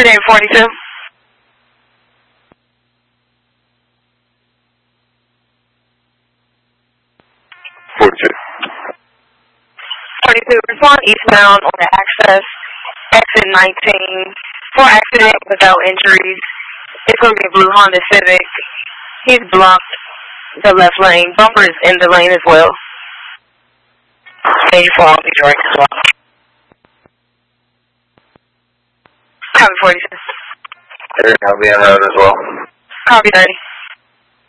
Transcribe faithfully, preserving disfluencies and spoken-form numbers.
Good day, forty-two. forty-two. forty-two, respond eastbound on the access, exit nineteen, for accident without injuries. It's going to be a blue Honda Civic. He's blocked the left lane. Bumper is in the lane as well. eighty-four, I'll be direct as well. Copy forty-two. thirty, I'll be on road as well. Copy thirty.